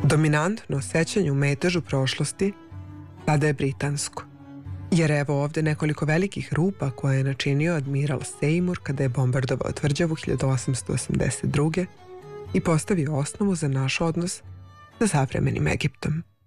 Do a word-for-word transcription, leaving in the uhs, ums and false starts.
Dominantno sećanje u metežu prošlosti tada je britansko. Jer evo ovde nekoliko velikih rupa koje je načinio admiral Seymour kada je bombardovao tvrđavu hiljadu osamsto osamdeset druge. i postavio osnovu za naš odnos sa savremenim Egiptom.